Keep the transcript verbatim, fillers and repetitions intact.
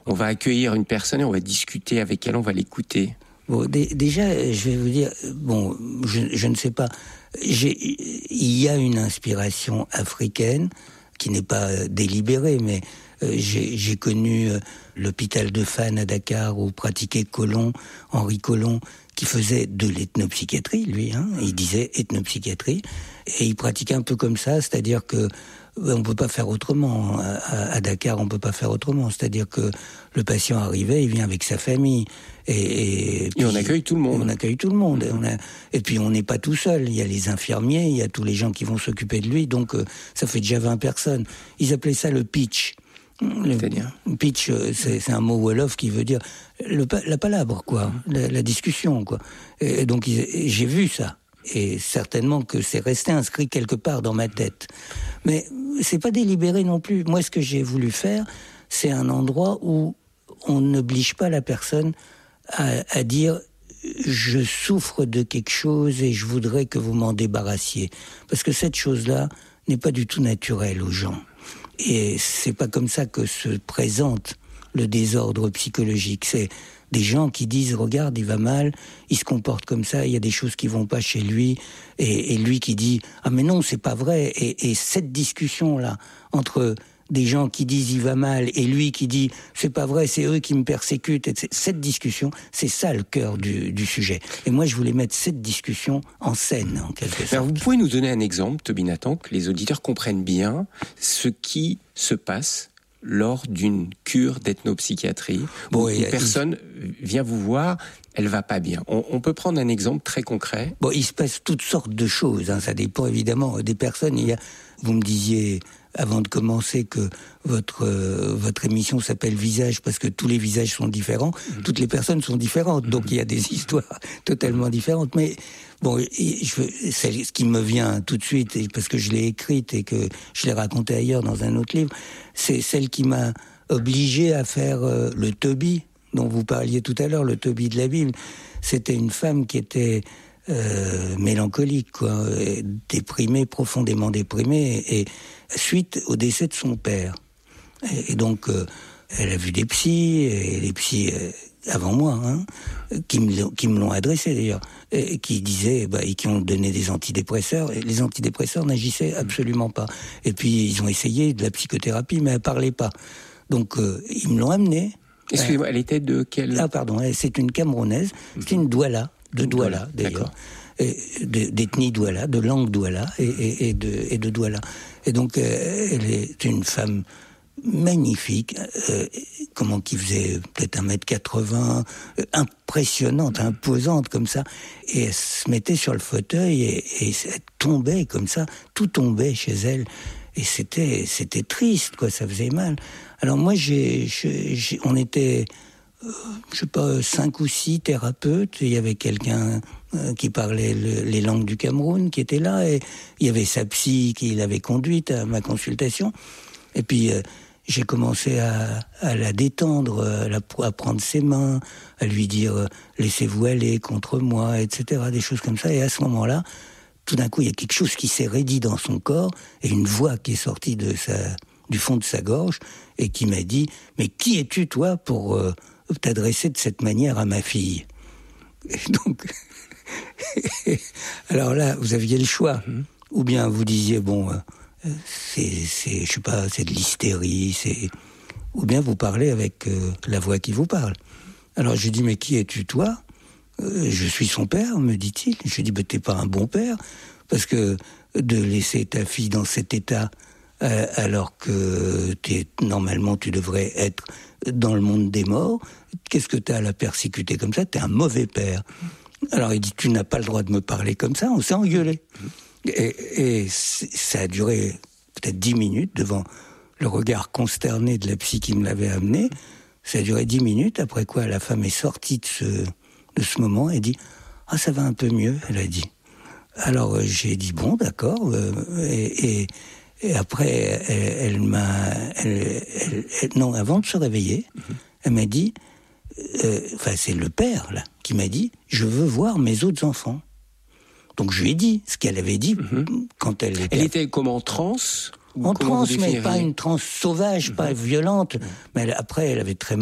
on va accueillir une personne et on va discuter avec elle, on va l'écouter. Bon, d- déjà, je vais vous dire, bon, je, je ne sais pas, j'ai, il y a une inspiration africaine qui n'est pas délibérée, mais euh, j'ai, j'ai connu euh, l'hôpital de Fann à Dakar où pratiquait Colomb, Henri Colomb, qui faisait de l'ethnopsychiatrie, lui, hein, il disait ethnopsychiatrie, et il pratiquait un peu comme ça, c'est-à-dire que on peut pas faire autrement. À, à Dakar, on peut pas faire autrement. C'est-à-dire que le patient arrivait, il vient avec sa famille. Et, et, puis, et on accueille tout le monde. On accueille tout le monde. Et, on a, et puis on n'est pas tout seul. Il y a les infirmiers, il y a tous les gens qui vont s'occuper de lui. Donc euh, ça fait déjà vingt personnes. Ils appelaient ça le pitch. Le C'est-à-dire pitch, c'est, c'est un mot wolof qui veut dire le, la palabre, quoi, la, la discussion, quoi. Et donc et j'ai vu ça. Et certainement que c'est resté inscrit quelque part dans ma tête. Mais c'est pas délibéré non plus. Moi, ce que j'ai voulu faire, c'est un endroit où on n'oblige pas la personne à, à dire « je souffre de quelque chose et je voudrais que vous m'en débarrassiez ». Parce que cette chose-là n'est pas du tout naturelle aux gens. Et c'est pas comme ça que se présente le désordre psychologique. C'est des gens qui disent « regarde, il va mal, il se comporte comme ça, il y a des choses qui vont pas chez lui ». Et, et lui qui dit « ah mais non, c'est pas vrai ». Et, et cette discussion-là, entre des gens qui disent « il va mal » et lui qui dit « c'est pas vrai, c'est eux qui me persécutent ». Cette discussion, c'est ça le cœur du, du sujet. Et moi, je voulais mettre cette discussion en scène, en quelque sorte. Alors, vous pouvez nous donner un exemple, Toby Nathan, que les auditeurs comprennent bien ce qui se passe lors d'une cure d'ethnopsychiatrie, bon, où une personne il... vient vous voir, elle va pas bien. On, on peut prendre un exemple très concret. Bon, il se passe toutes sortes de choses, hein. Ça dépend évidemment des personnes. Il y a, vous me disiez avant de commencer que votre euh, votre émission s'appelle Visage parce que tous les visages sont différents, mmh. Toutes les personnes sont différentes, donc mmh. Il y a des histoires totalement différentes. Mais bon, je, c'est ce qui me vient tout de suite, parce que je l'ai écrite et que je l'ai racontée ailleurs dans un autre livre, c'est celle qui m'a obligé à faire euh, le Toby dont vous parliez tout à l'heure, le Toby de la Bible. C'était une femme qui était euh, mélancolique, quoi, déprimée, profondément déprimée, et, et suite au décès de son père. Et, et donc, euh, elle a vu des psys, et les psys euh, avant moi, hein, qui me qui me l'ont adressé d'ailleurs, et qui disaient, bah, et qui ont donné des antidépresseurs. Et les antidépresseurs n'agissaient absolument pas. Et puis ils ont essayé de la psychothérapie, mais elle parlait pas. Donc euh, ils me l'ont amenée. Excusez-moi, elle était de quelle... Ah pardon, c'est une Camerounaise, c'est une Douala, de Douala d'ailleurs, et de, d'ethnie Douala, de langue Douala et, et, et, de, et de Douala. Et donc euh, elle est une femme magnifique, euh, comment qui faisait peut-être un mètre quatre-vingts, euh, impressionnante, imposante comme ça, et elle se mettait sur le fauteuil et, et elle tombait comme ça, tout tombait chez elle. Et c'était, c'était triste, quoi, ça faisait mal. Alors moi, j'ai, j'ai, j'ai on était, euh, je sais pas, cinq ou six thérapeutes. Il y avait quelqu'un euh, qui parlait le, les langues du Cameroun qui était là, et il y avait sa psy qui l'avait conduite à ma consultation. Et puis euh, j'ai commencé à, à la détendre, à, la, à prendre ses mains, à lui dire euh, laissez-vous aller contre moi, et cetera. Des choses comme ça. Et à ce moment-là, tout d'un coup, il y a quelque chose qui s'est raidi dans son corps et une voix qui est sortie de sa, du fond de sa gorge et qui m'a dit « Mais qui es-tu, toi, pour euh, t'adresser de cette manière à ma fille ?» Et donc, alors là, vous aviez le choix. Mm-hmm. Ou bien vous disiez « Bon, euh, c'est, c'est, je sais pas, c'est de l'hystérie, c'est... » Ou bien vous parlez avec euh, la voix qui vous parle. Alors je dis « Mais qui es-tu, toi ?» Euh, je suis son père, me dit-il. Je lui dis, bah, t'es pas un bon père, parce que de laisser ta fille dans cet état, euh, alors que t'es, normalement tu devrais être dans le monde des morts, qu'est-ce que t'as à la persécuter comme ça? T'es un mauvais père. Alors il dit, tu n'as pas le droit de me parler comme ça, on s'est engueulé. Et, et ça a duré peut-être dix minutes devant le regard consterné de la psy qui me l'avait amené. Ça a duré dix minutes, après quoi la femme est sortie de ce... de ce moment, elle dit « Ah, ça va un peu mieux », elle a dit. Alors, euh, j'ai dit « Bon, d'accord euh, ». Et, et, et après, elle, elle m'a... Elle, elle, elle, non, avant de se réveiller, mm-hmm. Elle m'a dit... Enfin, euh, c'est le père, là, qui m'a dit « Je veux voir mes autres enfants ». Donc, je lui ai dit ce qu'elle avait dit mm-hmm. quand elle était... Elle était comme en transe ? En transe, mais pas une transe sauvage, mm-hmm. pas violente. Mm-hmm. Mais elle, après, elle avait très